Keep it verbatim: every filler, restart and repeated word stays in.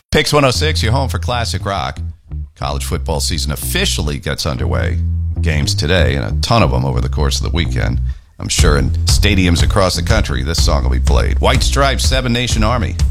Pix one oh six, you're home for classic rock. College football season officially gets underway. Games today and a ton of them over the course of the weekend. I'm sure in stadiums across the country, this song will be played. White Stripes, Seven Nation Army.